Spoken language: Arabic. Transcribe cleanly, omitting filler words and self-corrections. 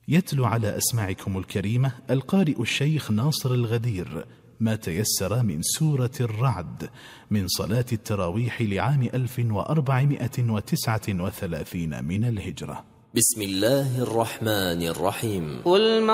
يتلو على أسماعكم الكريمة القارئ الشيخ ناصر الغدير ما تيسر من سورة الرعد من صلاة التراويح لعام 1439 من الهجرة. بسم الله الرحمن الرحيم.